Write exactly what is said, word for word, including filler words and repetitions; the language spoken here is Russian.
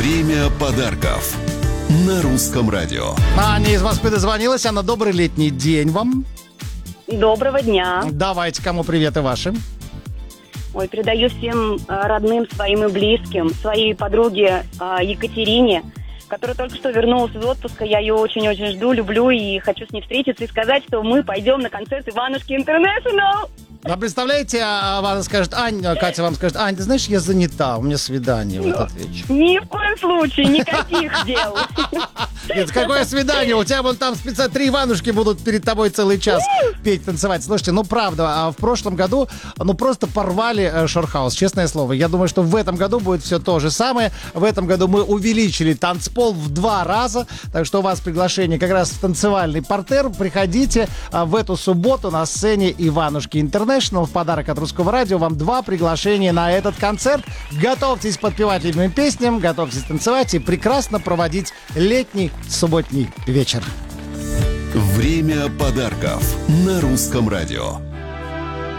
Время подарков на Русском радио. Аня из Москвы дозвонилась. Анна, добрый летний день вам. Доброго дня. Давайте, кому приветы ваши? Ой, передаю всем а, родным, своим и близким, своей подруге а, Екатерине, которая только что вернулась из отпуска. Я ее очень-очень жду, люблю и хочу с ней встретиться и сказать, что мы пойдем на концерт Иванушки Интернешнл. А представляете, а она скажет, Аня, Катя вам скажет, Ань, ты знаешь, я занята, у меня свидание в этот вечер. Ни в коем случае, никаких дел. Нет, какое свидание? У тебя вон там специально три Иванушки будут перед тобой целый час петь, танцевать. Слушайте, ну правда, а в прошлом году, ну просто порвали Шорхаус, честное слово. Я думаю, что в этом году будет все то же самое. В этом году мы увеличили танцпол в два раза, так что у вас приглашение как раз в танцевальный партер. Приходите в эту субботу на сцене Иванушки Интернешнл. В подарок от Русского радио вам два приглашения на этот концерт. Готовьтесь подпевать любимым песням, готовьтесь танцевать и прекрасно проводить летний субботний вечер. Время подарков на Русском радио.